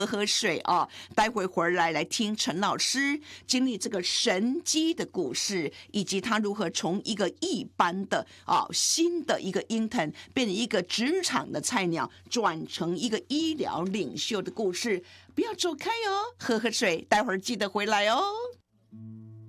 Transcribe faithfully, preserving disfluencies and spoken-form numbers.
喝喝水啊，待会回来来听陈老师经历这个神机的故事，以及他如何从一个一般的啊新的一个 intern 变成一个职场的菜鸟，转成一个医疗领袖的故事。不要走开哦，喝喝水，待会儿记得回来哦。